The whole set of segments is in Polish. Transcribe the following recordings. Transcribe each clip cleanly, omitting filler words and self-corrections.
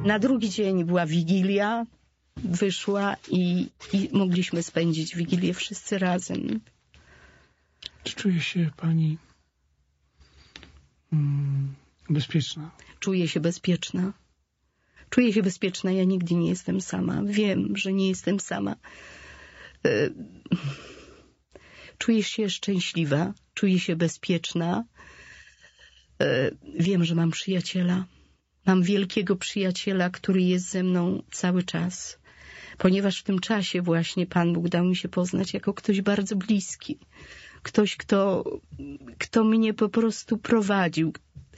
Na drugi dzień była Wigilia, wyszła i mogliśmy spędzić Wigilię wszyscy razem. Czy czuje się pani bezpieczna? Czuję się bezpieczna. Czuję się bezpieczna. Ja nigdy nie jestem sama. Wiem, że nie jestem sama. Czuję się szczęśliwa. Czuję się bezpieczna. Wiem, że mam przyjaciela. Mam wielkiego przyjaciela, który jest ze mną cały czas. Ponieważ w tym czasie właśnie Pan Bóg dał mi się poznać jako ktoś bardzo bliski. Ktoś, kto mnie po prostu prowadził.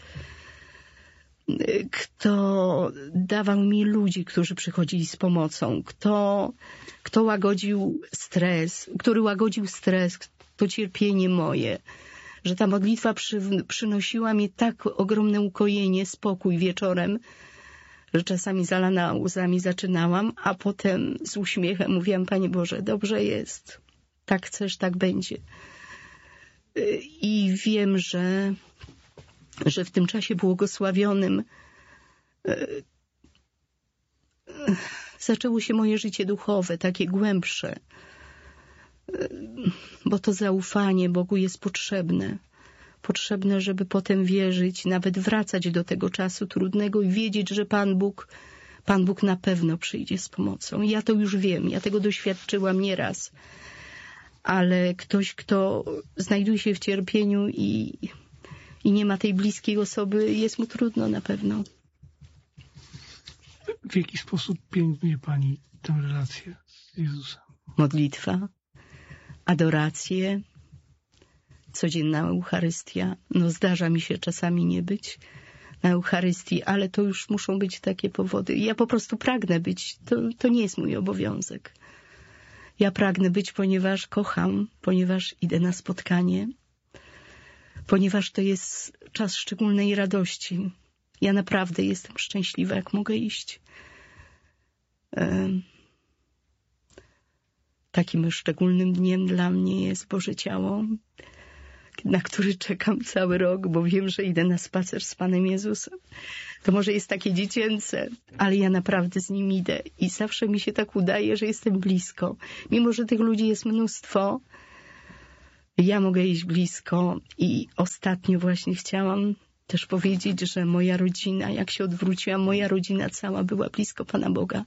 Kto dawał mi ludzi, którzy przychodzili z pomocą. Kto łagodził stres, który łagodził stres, to cierpienie moje. Że ta modlitwa przynosiła mi tak ogromne ukojenie, spokój wieczorem, że czasami zalana łzami zaczynałam, a potem z uśmiechem mówiłam: Panie Boże, dobrze jest. Tak chcesz, tak będzie. I wiem, że w tym czasie błogosławionym zaczęło się moje życie duchowe, takie głębsze. Bo to zaufanie Bogu jest potrzebne. Potrzebne, żeby potem wierzyć, nawet wracać do tego czasu trudnego i wiedzieć, że Pan Bóg na pewno przyjdzie z pomocą. Ja to już wiem, ja tego doświadczyłam nieraz. Ale ktoś, kto znajduje się w cierpieniu i nie ma tej bliskiej osoby, jest mu trudno na pewno. W jaki sposób pielęgnuje pani tę relację z Jezusem? Modlitwa, adoracje, codzienna Eucharystia. No zdarza mi się czasami nie być na Eucharystii, ale to już muszą być takie powody. Ja po prostu pragnę być. To nie jest mój obowiązek. Ja pragnę być, ponieważ kocham, ponieważ idę na spotkanie, ponieważ to jest czas szczególnej radości. Ja naprawdę jestem szczęśliwa, jak mogę iść. Takim szczególnym dniem dla mnie jest Boże Ciało, na który czekam cały rok, bo wiem, że idę na spacer z Panem Jezusem. To może jest takie dziecięce, ale ja naprawdę z Nim idę i zawsze mi się tak udaje, że jestem blisko. Mimo że tych ludzi jest mnóstwo, ja mogę iść blisko i ostatnio właśnie chciałam też powiedzieć, że moja rodzina, jak się odwróciłam, moja rodzina cała była blisko Pana Boga.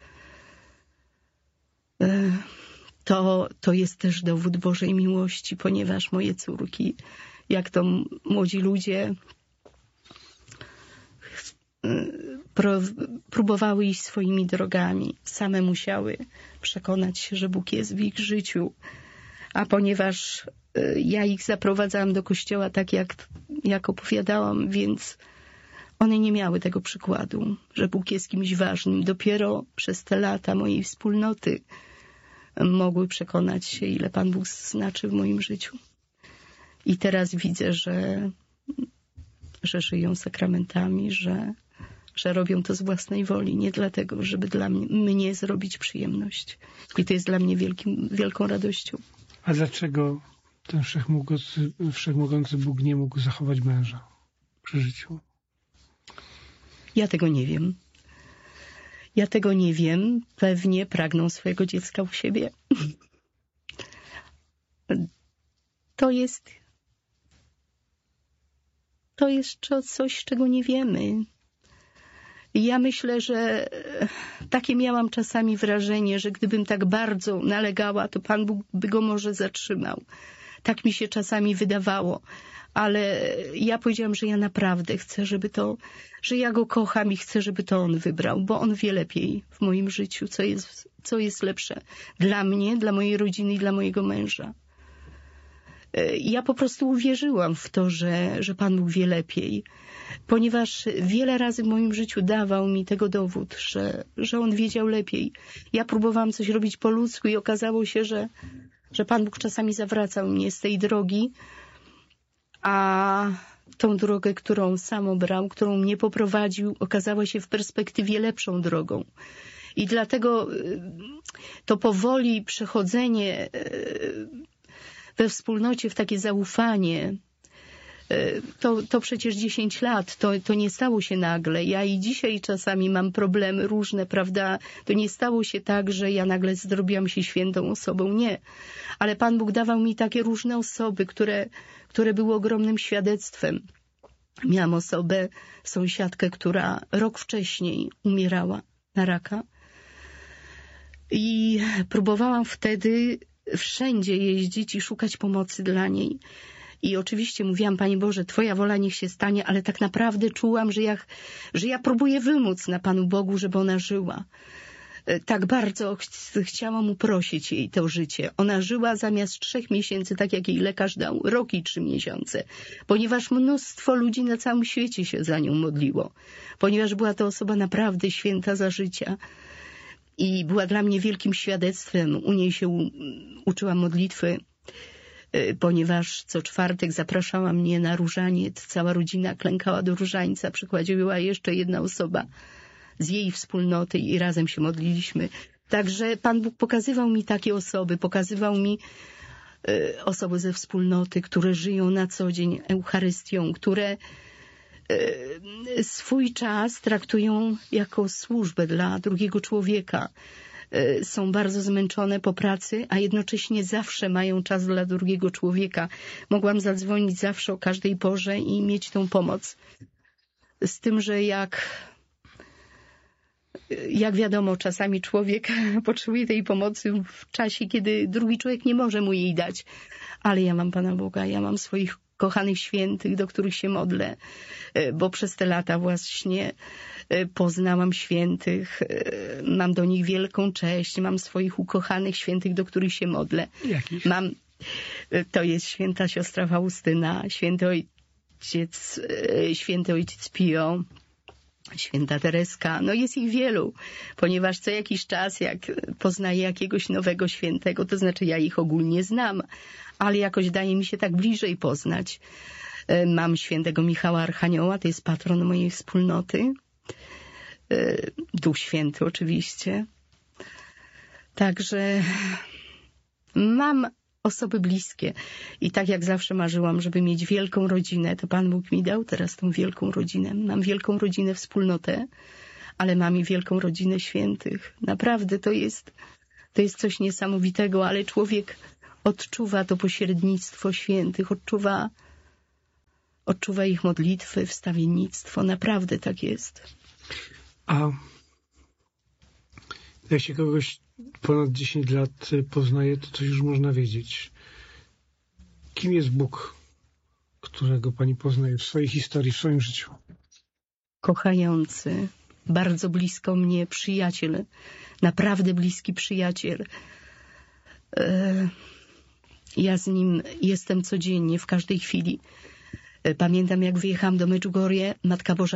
To jest też dowód Bożej miłości, ponieważ moje córki, jak to młodzi ludzie, próbowały iść swoimi drogami. Same musiały przekonać się, że Bóg jest w ich życiu. A ponieważ ja ich zaprowadzałam do kościoła tak, jak opowiadałam, więc one nie miały tego przykładu, że Bóg jest kimś ważnym. Dopiero przez te lata mojej wspólnoty mogły przekonać się, ile Pan Bóg znaczy w moim życiu. I teraz widzę, że żyją sakramentami, że robią to z własnej woli, nie dlatego, żeby dla mnie zrobić przyjemność. I to jest dla mnie wielką radością. A dlaczego ten wszechmogący Bóg nie mógł zachować męża przy życiu? Ja tego nie wiem. Ja tego nie wiem. Pewnie pragną swojego dziecka u siebie. To jest coś, czego nie wiemy. Ja myślę, że takie miałam czasami wrażenie, że gdybym tak bardzo nalegała, to Pan Bóg by go może zatrzymał. Tak mi się czasami wydawało. Ale ja powiedziałam, że ja naprawdę chcę, że ja go kocham i chcę, żeby to on wybrał, bo on wie lepiej w moim życiu, co jest lepsze dla mnie, dla mojej rodziny i dla mojego męża. Ja po prostu uwierzyłam w to, że Pan Bóg wie lepiej, ponieważ wiele razy w moim życiu dawał mi tego dowód, że on wiedział lepiej. Ja próbowałam coś robić po ludzku i okazało się, że Pan Bóg czasami zawracał mnie z tej drogi, a tą drogę, którą sam obrał, którą mnie poprowadził, okazała się w perspektywie lepszą drogą. I dlatego to powoli przechodzenie we wspólnocie w takie zaufanie, To przecież 10 lat, to nie stało się nagle. Ja i dzisiaj czasami mam problemy różne, prawda? To nie stało się tak, że ja nagle zrobiłam się świętą osobą. Nie. Ale Pan Bóg dawał mi takie różne osoby, które były ogromnym świadectwem. Miałam osobę, sąsiadkę, która rok wcześniej umierała na raka. I próbowałam wtedy wszędzie jeździć i szukać pomocy dla niej. I oczywiście mówiłam, Panie Boże, Twoja wola niech się stanie, ale tak naprawdę czułam, że ja próbuję wymóc na Panu Bogu, żeby ona żyła. Tak bardzo chciałam uprosić jej to życie. Ona żyła zamiast 3 miesięcy, tak jak jej lekarz dał, rok i 3 miesiące. Ponieważ mnóstwo ludzi na całym świecie się za nią modliło. Ponieważ była to osoba naprawdę święta za życia. I była dla mnie wielkim świadectwem. U niej się uczyłam modlitwy, ponieważ co czwartek zapraszała mnie na różaniec. Cała rodzina klękała do różańca. Przychodziła jeszcze jedna osoba z jej wspólnoty i razem się modliliśmy. Także Pan Bóg pokazywał mi takie osoby, pokazywał mi osoby ze wspólnoty, które żyją na co dzień Eucharystią, które swój czas traktują jako służbę dla drugiego człowieka. Są bardzo zmęczone po pracy, a jednocześnie zawsze mają czas dla drugiego człowieka. Mogłam zadzwonić zawsze o każdej porze i mieć tą pomoc. Z tym, że jak wiadomo, czasami człowiek potrzebuje tej pomocy w czasie, kiedy drugi człowiek nie może mu jej dać. Ale ja mam Pana Boga, ja mam swoich kochanych świętych, do których się modlę, bo przez te lata właśnie poznałam świętych, mam do nich wielką cześć, mam swoich ukochanych świętych, do których się modlę. Jakich? To jest święta siostra Faustyna, święty ojciec Pio, święta Tereska. No jest ich wielu, ponieważ co jakiś czas, jak poznaję jakiegoś nowego świętego, to znaczy ja ich ogólnie znam, ale jakoś daje mi się tak bliżej poznać. Mam świętego Michała Archanioła, to jest patron mojej wspólnoty. Duch Święty oczywiście. Także mam osoby bliskie. I tak jak zawsze marzyłam, żeby mieć wielką rodzinę, to Pan Bóg mi dał teraz tą wielką rodzinę. Mam wielką rodzinę, wspólnotę, ale mam i wielką rodzinę świętych. Naprawdę to jest coś niesamowitego, ale człowiek odczuwa to pośrednictwo świętych, odczuwa ich modlitwy, wstawiennictwo. Naprawdę tak jest. A jak się kogoś ponad 10 lat poznaje, to coś już można wiedzieć. Kim jest Bóg, którego Pani poznaje w swojej historii, w swoim życiu? Kochający, bardzo blisko mnie przyjaciel, naprawdę bliski przyjaciel. Ja z nim jestem codziennie, w każdej chwili. Pamiętam, jak wyjechałam do Medjugorje, Matka Boża